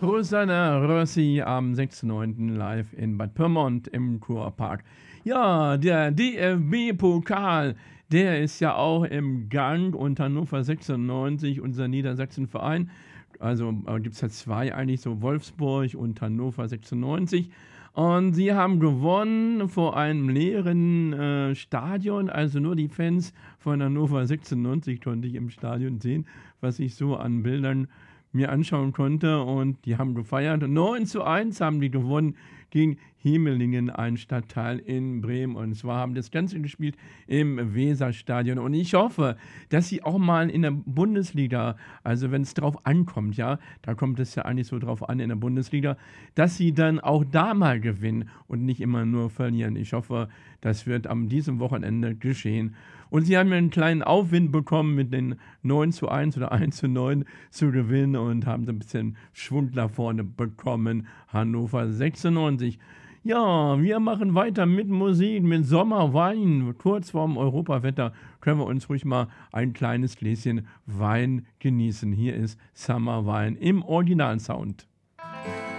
Rosanna Rossi am 6.9. live in Bad Pyrmont im Kurpark. Ja, der DFB-Pokal, der ist ja auch im Gang und Hannover 96, unser Niedersachsenverein. Also gibt es ja zwei eigentlich, so Wolfsburg und Hannover 96. Und sie haben gewonnen vor einem leeren Stadion, also nur die Fans von Hannover 96 konnte ich im Stadion sehen, was ich so an Bildern mir anschauen konnte, und die haben gefeiert. 9:1 haben die gewonnen gegen Hemelingen, ein Stadtteil in Bremen. Und zwar haben das Ganze gespielt im Weserstadion. Und ich hoffe, dass sie auch mal in der Bundesliga, also wenn es drauf ankommt, ja, da kommt es ja eigentlich so drauf an in der Bundesliga, dass sie dann auch da mal gewinnen und nicht immer nur verlieren. Ich hoffe, das wird an diesem Wochenende geschehen. Und sie haben einen kleinen Aufwind bekommen, mit den 9:1 oder 1:9 zu gewinnen, und haben so ein bisschen Schwung nach vorne bekommen. Hannover 96. Ja, wir machen weiter mit Musik, mit Sommerwein. Kurz vorm Europawetter können wir uns ruhig mal ein kleines Gläschen Wein genießen. Hier ist Summer Wein im Originalsound.